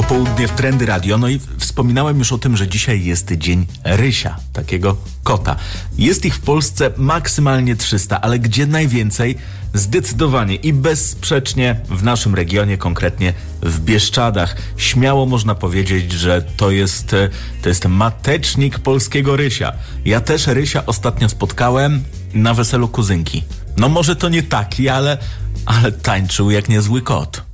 Popołudnie w Trendy Radio. No i wspominałem już o tym, że dzisiaj jest dzień rysia, takiego kota. Jest ich w Polsce maksymalnie 300, ale gdzie najwięcej? Zdecydowanie i bezsprzecznie w naszym regionie, konkretnie w Bieszczadach. Śmiało można powiedzieć, że to jest matecznik polskiego rysia. Ja też rysia ostatnio spotkałem na weselu kuzynki. No może to nie taki, ale tańczył jak niezły kot.